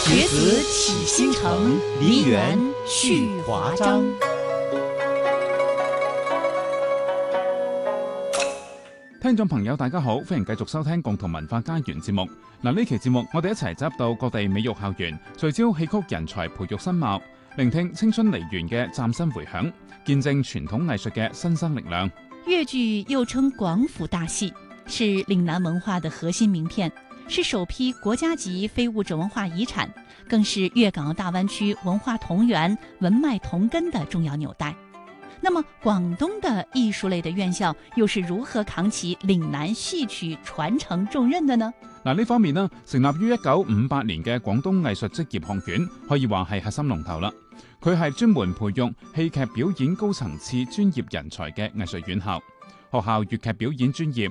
學子起新城，梨園續華章。 聽眾朋友大家好，歡迎繼續收聽共同文化家園節目。呢期節目我哋一齊走入到各地美育校園，聚焦戲曲人才培育新貌，聆聽青春梨園嘅嶄新回響，見證傳統藝術嘅新生力量。 粵劇又稱廣府大戲，是嶺南文化的核心名片，是首批國家級非物質文化遺產，更是粵港澳大灣區文化同源、文脈同根的重要紐帶。那麼廣東的藝術類的院校又是如何扛起嶺南戲曲傳承重任的呢？ 呢方面呢，成立於1958年嘅廣東藝術職業學院可以話係核心龍頭啦。佢係專門培育戲劇表演高層次專業人才嘅藝術院校。學校粵劇表演專業